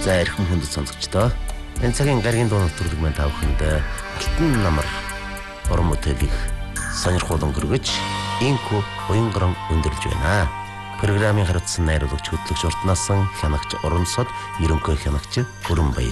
За эрхэм хүндэт сонсогчдоо энэ цагийн гаргийн дуу нэвтрүүлэг маань та бүхэнд алтан намар уран бүтээлийг сонирхолтой өргөж инхүү уянган өндөрлж байна. Программын хариуцсан найруулагч хөтлөгч урт насан хянагч уран сод ерөнхий хянагч Бүрэн Баяр.